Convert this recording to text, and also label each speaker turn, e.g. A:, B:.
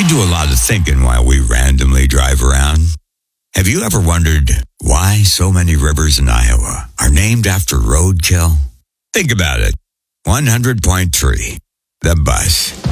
A: do a lot of thinking while we randomly drive around. Have you ever wondered why so many rivers in Iowa are named after roadkill? Think about it. 100.3, The Bus.